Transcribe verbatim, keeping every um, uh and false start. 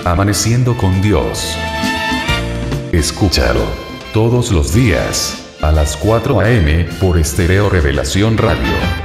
Amaneciendo con Dios. Escúchalo todos los días a las cuatro a eme por Estéreo Revelación Radio.